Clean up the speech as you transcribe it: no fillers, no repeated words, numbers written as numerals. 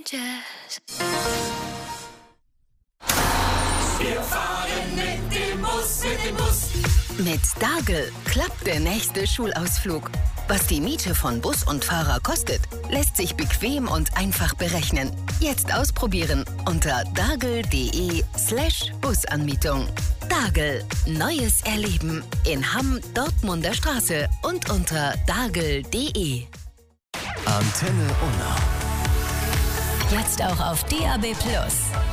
Wir fahren mit dem Bus. Mit Dagel klappt der nächste Schulausflug. Was die Miete von Bus und Fahrer kostet, lässt sich bequem und einfach berechnen. Jetzt ausprobieren unter dagel.de/Busanmietung. Dagel, neues Erleben in Hamm, Dortmunder Straße und unter dagel.de. Antenne Unna. Jetzt auch auf DAB+.